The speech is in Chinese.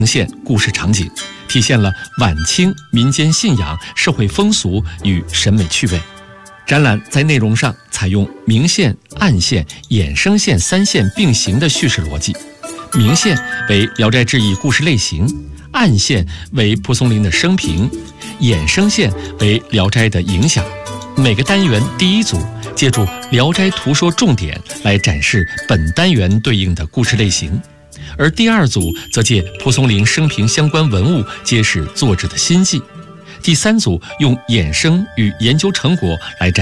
现故事场景，体现了晚清民间信仰、社会风俗与审美趣味。展览在内容上采用明线、暗线、衍生线3线并行的叙事逻辑。明线为《聊斋志异》故事类型，暗线为蒲松龄的生平，衍生线为《聊斋》的影响。每个单元第一组借助《聊斋图说》重点来展示本单元对应的故事类型，而第二组则借蒲松龄生平相关文物揭示作者的心迹，第三组用衍生与研究成果来展